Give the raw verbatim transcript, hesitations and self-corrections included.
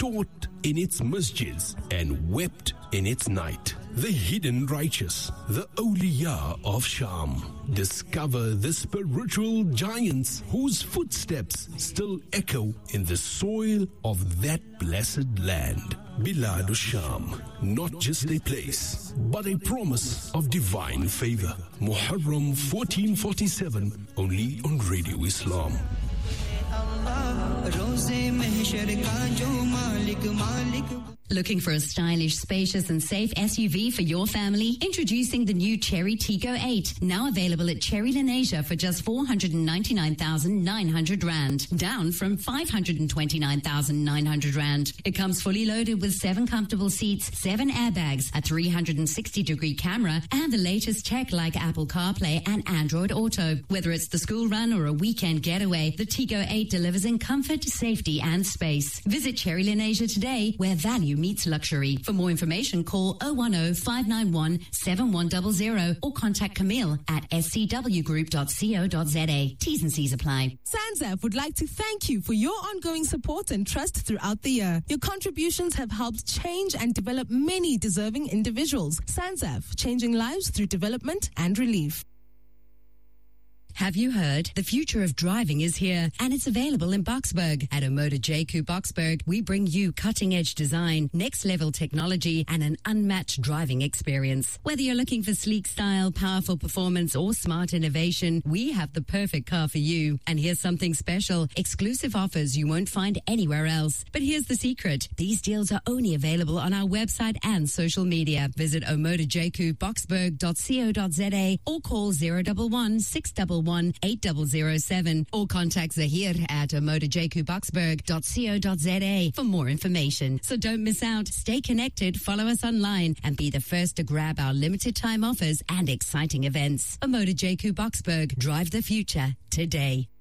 taught in its masjids and wept in its night. The hidden righteous, the awliya of Sham. Discover the spiritual giants whose footsteps still echo in the soil of that blessed land. Bilad Sham, not just a place, but a promise of divine favor. Muharram fourteen forty-seven, only on Radio Islam. Looking for a stylish, spacious and safe S U V for your family? Introducing the new Chery Tiggo eight, now available at Chery Lenasia for just four hundred ninety-nine thousand nine hundred rand, down from five hundred twenty-nine thousand nine hundred rand. It comes fully loaded with seven comfortable seats, seven airbags, a three hundred sixty degree camera, and the latest tech like Apple CarPlay and Android Auto. Whether it's the school run or a weekend getaway, the Tiggo eight delivers in comfort, safety and space. Visit Chery Lenasia today, where value meets luxury. For more information, call oh one oh, five nine one, seven one zero zero or contact Camille at s c w group dot co dot z a. T's and C's apply. SANZAF would like to thank you for your ongoing support and trust throughout the year. Your contributions have helped change and develop many deserving individuals. SANZAF, changing lives through development and relief. Have you heard? The future of driving is here, and it's available in Boksburg. At Omoda J Q Boksburg, we bring you cutting-edge design, next-level technology, and an unmatched driving experience. Whether you're looking for sleek style, powerful performance, or smart innovation, we have the perfect car for you. And here's something special. Exclusive offers you won't find anywhere else. But here's the secret. These deals are only available on our website and social media. Visit omoda j q boksburg dot co dot z a or call zero one one, six one one, eight zero zero seven or contact Zahir at omoda j q boksburg dot co dot z a for more information. So don't miss out. Stay connected, follow us online, and be the first to grab our limited time offers and exciting events. Omoda J Q Boksburg. Drive the future today.